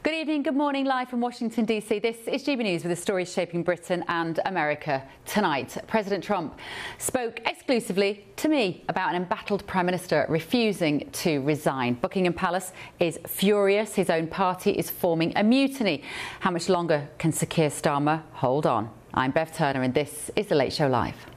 Good evening, good morning, live from Washington DC. This is GB News with the stories shaping Britain and America tonight. President Trump spoke exclusively to me about an embattled Prime Minister refusing to resign. Buckingham Palace is furious. His own party is forming a mutiny. How much longer can Sir Keir Starmer hold on? I'm Bev Turner and this is The Late Show Live.